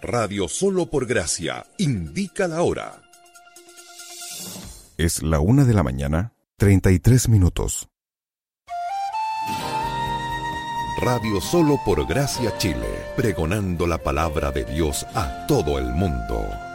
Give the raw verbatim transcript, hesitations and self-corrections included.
Radio Solo por Gracia indica la hora. Es la una de la mañana, treinta y tres minutos. Radio Solo por Gracia Chile, pregonando la palabra de Dios a todo el mundo.